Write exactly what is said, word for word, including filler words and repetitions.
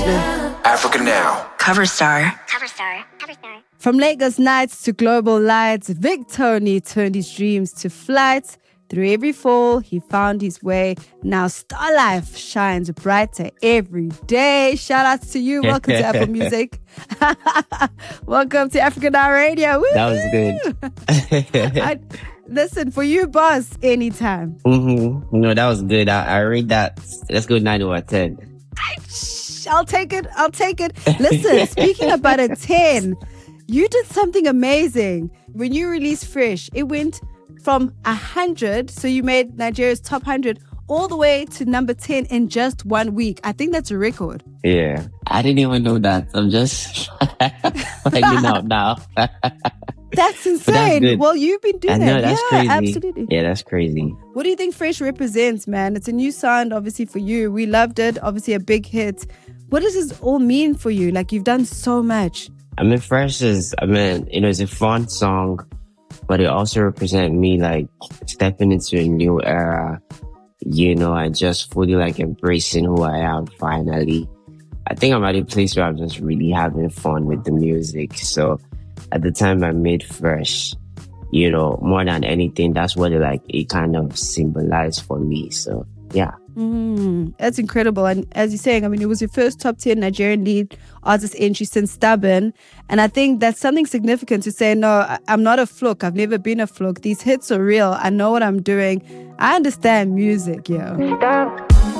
Africa Now. Cover star. Cover star. Cover star. From Lagos nights to global lights, Vic Tony turned his dreams to flight. Through every fall, he found his way. Now Star Life shines brighter every day. Shout out to you. Welcome to Apple Music. Welcome to Africa Now Radio. Woo! That was good. I, listen, for you, boss, anytime. Mm-hmm. No, that was good. I, I rate that. Let's go nine over ten. I'll take it. I'll take it. Listen, speaking about a ten, you did something amazing. When you released Fresh, it went from one hundred, so you made Nigeria's top one hundred, all the way to number ten in just one week. I think that's a record. Yeah. I didn't even know that. I'm just finding out now. That's insane. That's well, you've been doing I know, that. that's yeah, crazy. Absolutely. Yeah, that's crazy. What do you think Fresh represents, man? It's a new sound, obviously, for you. We loved it. Obviously, a big hit. What does this all mean for you? Like, you've done so much. I mean, Fresh is, I mean, you know, it's a fun song, but it also represents me, like, stepping into a new era, you know, and just fully, like, embracing who I am finally. I think I'm at a place where I'm just really having fun with the music. So at the time I made Fresh, you know, more than anything, that's what it, like, it kind of symbolized for me. So, yeah. Mm, that's incredible. And as you're saying, I mean, it was your first top ten Nigerian lead artist entry since Stubborn. And I think that's something significant to say, no, I- I'm not a fluke. I've never been a fluke. These hits are real. I know what I'm doing. I understand music, yo.